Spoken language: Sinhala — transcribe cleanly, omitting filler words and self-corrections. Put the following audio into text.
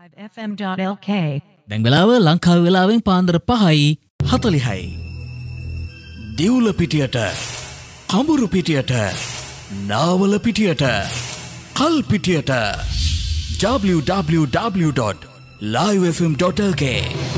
FM.lk දැන් වෙලාව ලංකාවේ වෙලාවෙන් පාන්දර 5:40යි. දිවුල පිටියට, කඹුරු පිටියට, නාවල පිටියට, කල් පිටියට www.livefm.lk